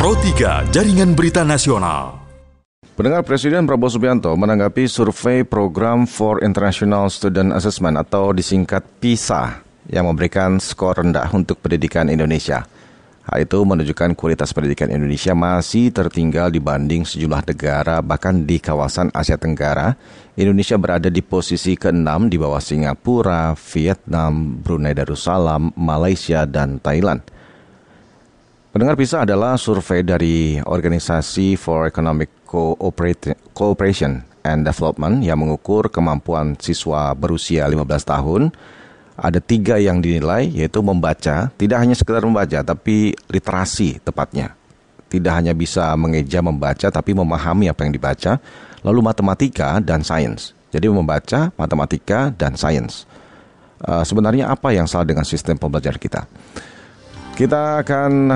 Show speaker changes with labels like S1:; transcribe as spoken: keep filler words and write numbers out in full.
S1: Pro tiga, Jaringan Berita Nasional.
S2: Pendengar, Presiden Prabowo Subianto menanggapi survei Program for International Student Assessment atau disingkat PISA yang memberikan skor rendah untuk pendidikan Indonesia. Hal itu menunjukkan kualitas pendidikan Indonesia masih tertinggal dibanding sejumlah negara, bahkan di kawasan Asia Tenggara. Indonesia berada di posisi keenam di bawah Singapura, Vietnam, Brunei Darussalam, Malaysia, dan Thailand. Pendengar, PISA adalah survei dari Organisasi for Economic Cooperation and Development yang mengukur kemampuan siswa berusia lima belas tahun. Ada tiga yang dinilai, yaitu membaca, tidak hanya sekedar membaca, tapi literasi tepatnya. Tidak hanya bisa mengeja membaca, tapi memahami apa yang dibaca. Lalu matematika dan sains. Jadi membaca, matematika, dan sains. Uh, sebenarnya apa yang salah dengan sistem pembelajaran kita? Kita akan